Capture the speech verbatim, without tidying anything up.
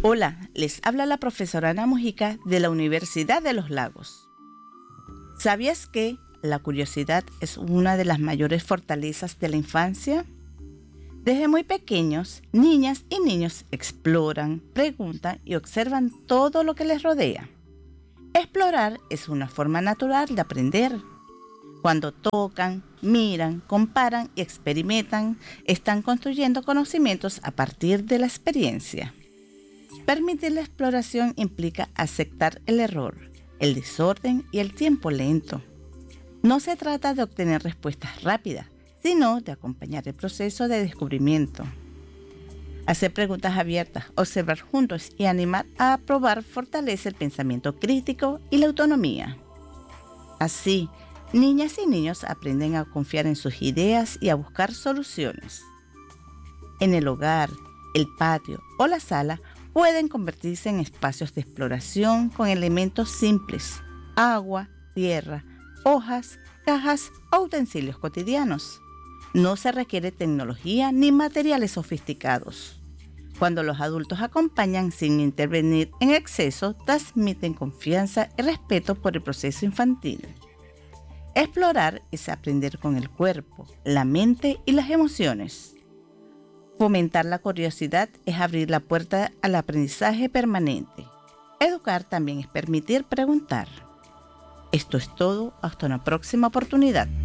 Hola, les habla la profesora Ana Mujica de la Universidad de los Lagos. ¿Sabías que la curiosidad es una de las mayores fortalezas de la infancia? Desde muy pequeños, niñas y niños exploran, preguntan y observan todo lo que les rodea. Explorar es una forma natural de aprender. Cuando tocan, miran, comparan y experimentan, están construyendo conocimientos a partir de la experiencia. Permitir la exploración implica aceptar el error, el desorden y el tiempo lento. No se trata de obtener respuestas rápidas, sino de acompañar el proceso de descubrimiento. Hacer preguntas abiertas, observar juntos y animar a probar fortalece el pensamiento crítico y la autonomía. Así, niñas y niños aprenden a confiar en sus ideas y a buscar soluciones. En el hogar, el patio o la sala pueden convertirse en espacios de exploración con elementos simples: agua, tierra, hojas, cajas o utensilios cotidianos. No se requiere tecnología ni materiales sofisticados. Cuando los adultos acompañan sin intervenir en exceso, transmiten confianza y respeto por el proceso infantil. Explorar es aprender con el cuerpo, la mente y las emociones. Fomentar la curiosidad es abrir la puerta al aprendizaje permanente. Educar también es permitir preguntar. Esto es todo, hasta una próxima oportunidad.